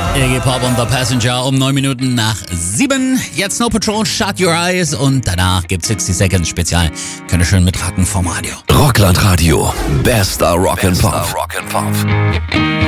Iggy Pop und The Passenger um 9 Minuten nach 7. Jetzt Snow Patrol, Shut Your Eyes und danach gibt's 60 Seconds Spezial. Könnt ihr schön mitracken vom Radio. Rockland Radio. Bester Rock'n'Pop.